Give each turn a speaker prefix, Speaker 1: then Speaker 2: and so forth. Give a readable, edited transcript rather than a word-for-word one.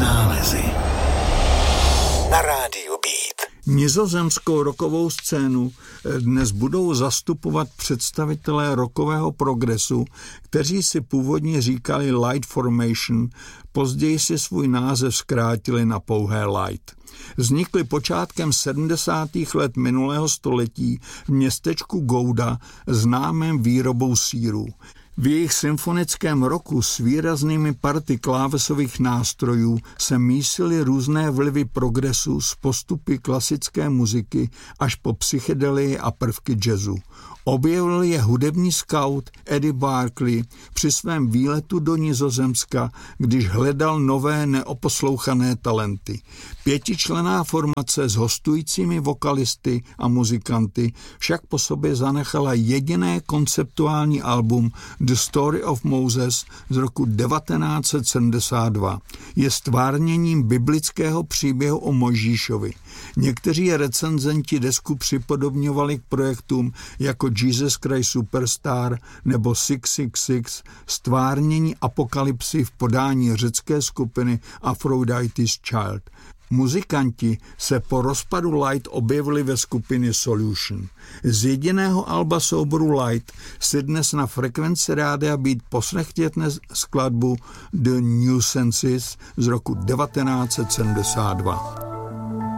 Speaker 1: nálezy na rádiu Beat.
Speaker 2: Nizozemskou rockovou scénu dnes budou zastupovat představitelé rockového progresu, kteří si původně říkali Light Formation, později si svůj název zkrátili na pouhé Light. Vznikli počátkem 70. let minulého století v městečku Gouda známém výrobou sýrů. V jejich symfonickém rocku s výraznými party klávesových nástrojů se mísily různé vlivy progresu z postupy klasické muziky až po psychedelii a prvky jazzu. Objevil je hudební scout Eddie Barclay při svém výletu do Nizozemska, když hledal nové neoposlouchané talenty. Pětičlenná formace s hostujícími vokalisty a muzikanty však po sobě zanechala jediné konceptuální album The Story of Moses z roku 1972. Je stvárněním biblického příběhu o Mojžíšovi. Někteří recenzenti desku připodobňovali k projektům jako Jesus Christ Superstar nebo 666, stvárnění apokalypsy v podání řecké skupiny Aphrodite's Child. Muzikanti se po rozpadu Light objevili ve skupině Solution. Z jediného alba souboru Light si dnes na frekvenci rádia Beat poslechněte skladbu The Nuisances z roku 1972.